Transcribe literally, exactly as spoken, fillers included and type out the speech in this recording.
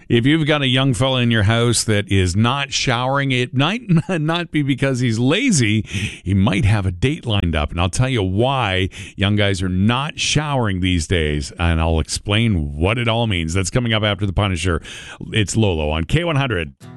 If you've got a young fella in your house that is not showering, it might not be because he's lazy. He might have a date lined up. And I'll tell you why young guys are not showering these days. And I'll explain what it all means. That's coming up after the Punisher. It's Lolo on K one hundred.